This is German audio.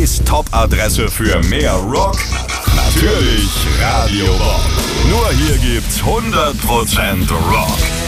NRWs Top-Adresse für mehr Rock. Natürlich Radio Bob. Nur hier gibt's 100% Rock.